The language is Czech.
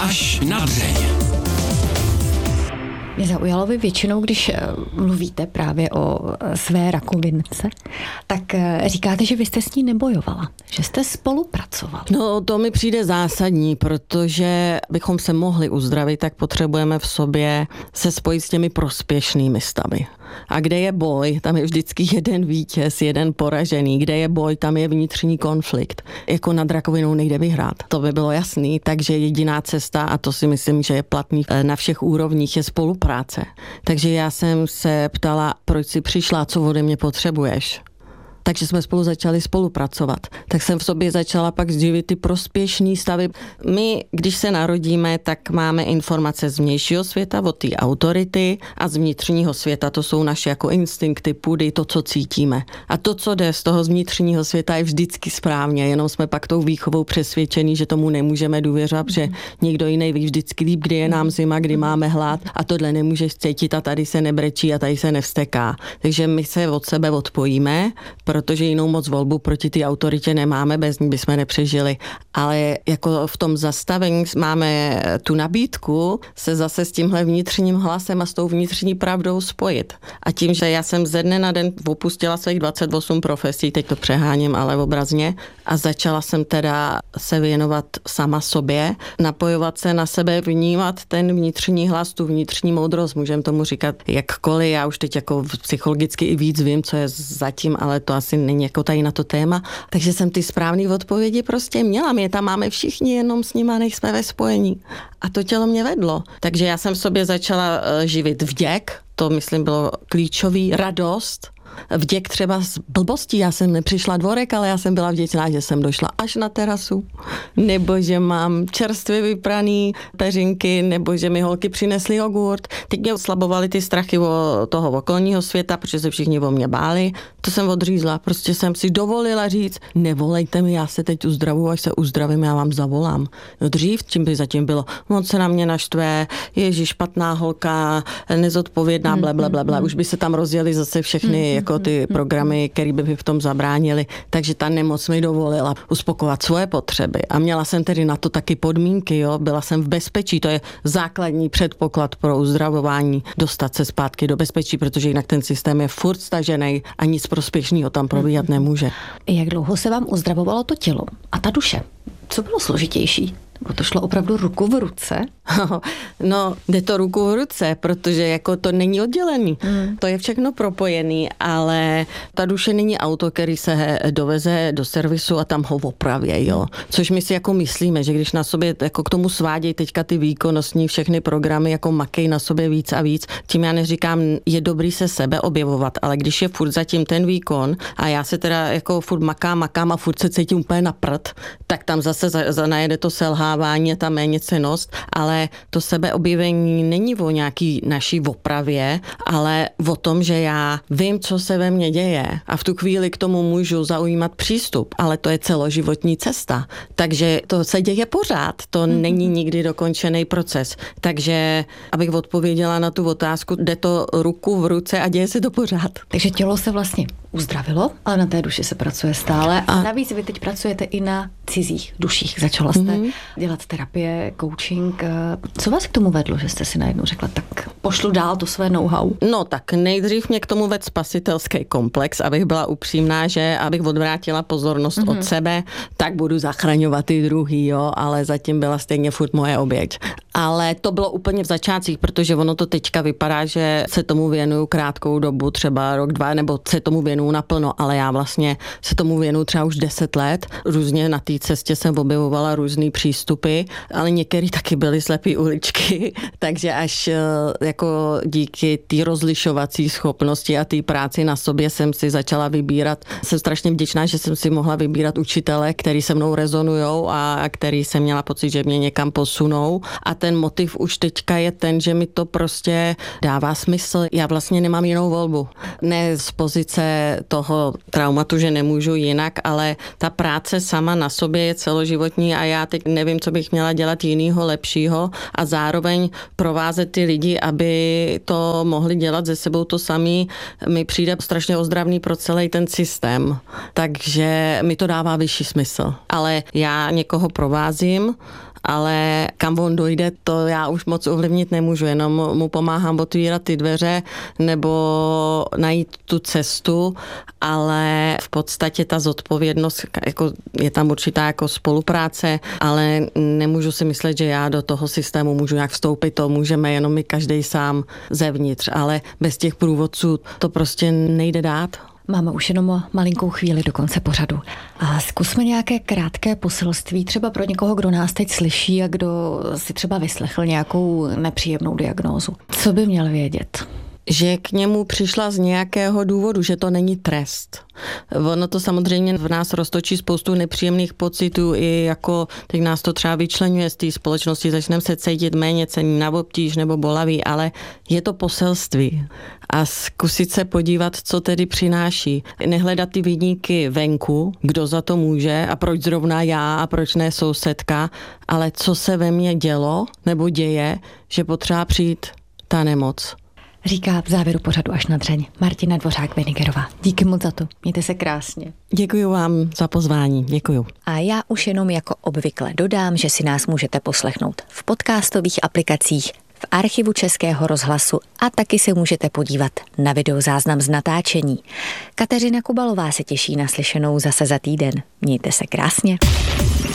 Až na dřeň. Mě zaujalo, vy většinou, když mluvíte právě o své rakovince, tak říkáte, že vy jste s ní nebojovala, že jste spolupracovala. No, to mi přijde zásadní, protože bychom se mohli uzdravit, tak potřebujeme v sobě se spojit s těmi prospěšnými stavy. A kde je boj, tam je vždycky jeden vítěz, jeden poražený. Kde je boj, tam je vnitřní konflikt. Jako nad rakovinou nejde vyhrát. To by bylo jasný, takže jediná cesta, a to si myslím, že je platný na všech úrovních, je spolupráce. Takže já jsem se ptala, proč jsi přišla, co ode mě potřebuješ. Takže jsme spolu začali spolupracovat. Tak jsem v sobě začala pak sdívat ty prospěšný stavy. My, když se narodíme, tak máme informace z vnějšího světa, od té autority, a z vnitřního světa, to jsou naše jako instinkty, půdy, to, co cítíme. A to, co jde z toho vnitřního světa, je vždycky správně, jenom jsme pak tou výchovou přesvědčení, že tomu nemůžeme důvěřovat, že někdo jiný ví vždycky líp, kdy je nám zima, kdy máme hlad, a tohle nemůžeš cítit a tady se nebrečí a tady se nevsteká. Takže my se od sebe odpojíme, protože jinou moc volbu proti té autoritě nemáme, bez ní bychom nepřežili. Ale jako v tom zastavení máme tu nabídku se zase s tímhle vnitřním hlasem a s tou vnitřní pravdou spojit. A tím, že já jsem ze dne na den opustila svých 28 profesí, teď to přeháním, ale obrazně, a začala jsem teda se věnovat sama sobě, napojovat se na sebe, vnímat ten vnitřní hlas, tu vnitřní moudrost, můžeme tomu říkat jakkoliv, já už teď jako psychologicky i víc vím, co je zatím, ale to asi není jako tady na to téma. Takže jsem ty správné odpovědi prostě měla. My je tam máme všichni, jenom s nima nejsme ve spojení. A to tělo mě vedlo. Takže já jsem v sobě začala živit vděk, to myslím bylo klíčový, radost, vděk třeba z blbostí, já jsem nepřišla dvorek, ale já jsem byla vděčná, že jsem došla až na terasu, nebo že mám čerstvě vypraný peřinky, nebo že mi holky přinesly jogurt. Teď mě oslabovaly ty strachy o toho okolního světa, protože se všichni o mě báli. To jsem odřízla, prostě jsem si dovolila říct, nevolejte mi, já se teď uzdravuju, až se uzdravím, já vám zavolám. No dřív, čím by zatím bylo, moc se na mě naštve, ježíš, špatná holka, nezodpovědná, blablabla, už by se tam rozjeli zase všechny jako ty programy, které by v tom zabránili. Takže ta nemoc mi dovolila uspokojovat svoje potřeby. A měla jsem tedy na to taky podmínky, jo? Byla jsem v bezpečí, to je základní předpoklad pro uzdravování, dostat se zpátky do bezpečí, protože jinak ten systém je furt stažený a nic prospěšného tam probíhat nemůže. Jak dlouho se vám uzdravovalo to tělo a ta duše? Co bylo složitější? Nebo to šlo opravdu ruku v ruce? No, jde to ruku v ruce, protože jako to není oddělený. To je všechno propojený, ale ta duše není auto, který se doveze do servisu a tam ho opraví, jo. Což my si jako myslíme, že když na sobě jako k tomu svádějí teďka ty výkonnostní všechny programy, jako makej na sobě víc a víc, tím já neříkám, je dobrý se sebe objevovat, ale když je furt zatím ten výkon a já se teda jako furt makám a furt se cítím úplně na prd, tak tam zase najede to selhávání a ta méněcennost, ale to sebeobjevení není o nějaký naší opravě, ale o tom, že já vím, co se ve mně děje a v tu chvíli k tomu můžu zaujímat přístup, ale to je celoživotní cesta. Takže to se děje pořád, to není nikdy dokončený proces. Takže, abych odpověděla na tu otázku, jde to ruku v ruce a děje se to pořád. Takže tělo se vlastně uzdravilo, ale na té duši se pracuje stále. A navíc vy teď pracujete i na cizích duších. Začala jste dělat terapie, coaching. Co vás k tomu vedlo, že jste si najednou řekla, tak pošlu dál to své know-how? No tak nejdřív mě k tomu vedl spasitelský komplex, abych byla upřímná, že abych odvrátila pozornost od sebe, tak budu zachraňovat ty druhý, jo, ale zatím byla stejně furt moje oběť. Ale to bylo úplně v začátcích, protože ono to teďka vypadá, že se tomu věnuju krátkou dobu, třeba rok, 2, nebo se tomu věnuju naplno, ale já vlastně se tomu věnuju třeba už 10 let. Různě na té cestě jsem objevovala různý přístupy, ale některé taky byly slepý uličky, takže až jako díky té rozlišovací schopnosti a té práci na sobě jsem si začala vybírat. Jsem strašně vděčná, že jsem si mohla vybírat učitele, který se mnou rezonujou a který jsem měla pocit, že mě někam posunou. A ten motiv už teďka je ten, že mi to prostě dává smysl. Já vlastně nemám jinou volbu. Ne z pozice toho traumatu, že nemůžu jinak, ale ta práce sama na sobě je celoživotní a já teď nevím, co bych měla dělat jinýho, lepšího a zároveň provázet ty lidi, aby to mohli dělat ze sebou to samý. Mi přijde strašně ozdravný pro celý ten systém. Takže mi to dává vyšší smysl. Ale já někoho provázím, ale Kam on dojde, to já už moc ovlivnit nemůžu, jenom mu pomáhám otvírat ty dveře nebo najít tu cestu, ale v podstatě ta zodpovědnost, jako je tam určitá jako spolupráce, ale nemůžu si myslet, že já do toho systému můžu nějak vstoupit, to můžeme jenom my každej sám zevnitř, ale bez těch průvodců to prostě nejde dát. Máme už jenom malinkou chvíli do konce pořadu. A zkusme nějaké krátké poselství, třeba pro někoho, kdo nás teď slyší a kdo si třeba vyslechl nějakou nepříjemnou diagnózu. Co by měl vědět? Že k němu přišla z nějakého důvodu, že to není trest. Ono to samozřejmě v nás roztočí spoustu nepříjemných pocitů, i jako teď nás to třeba vyčleňuje z té společnosti, začneme se cítit méně cenní na obtíž nebo bolavý, ale je to poselství. A zkusit se podívat, co tedy přináší. Nehledat ty viníky venku, kdo za to může a proč zrovna já a proč ne sousedka, ale co se ve mně dělo nebo děje, že potřeba přijít ta nemoc. Říká v závěru pořadu Až na dřeň Martina Dvořák-Wenigerová. Díky moc za to. Mějte se krásně. Děkuji vám za pozvání. Děkuji. A já už jenom jako obvykle dodám, že si nás můžete poslechnout v podcastových aplikacích, v archivu Českého rozhlasu a taky se můžete podívat na videozáznam z natáčení. Kateřina Kubalová se těší na slyšenou zase za týden. Mějte se krásně.